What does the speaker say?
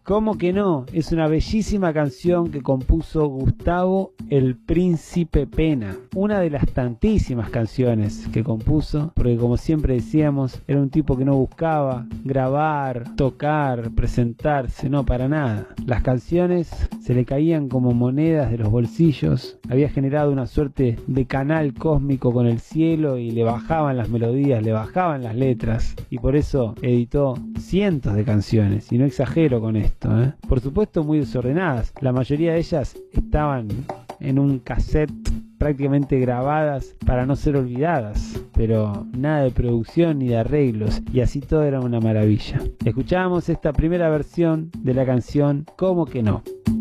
¿Cómo que no? Es una bellísima canción que compuso Gustavo el Príncipe Pena. Una de las tantísimas canciones que compuso, porque como siempre decíamos, era un tipo que no buscaba grabar, tocar, presentarse, no, para nada. Las canciones se le caían como monedas de los bolsillos. Había generado una suerte de canal cósmico con el cielo y le bajaban las melodías, le bajaban las letras, y por eso editó cientos de canciones, y no exagero con esto, ¿eh? Por supuesto muy desordenadas, la mayoría de ellas estaban en un cassette prácticamente grabadas para no ser olvidadas, pero nada de producción ni de arreglos, y así todo era una maravilla. Escuchábamos esta primera versión de la canción ¿Cómo que no?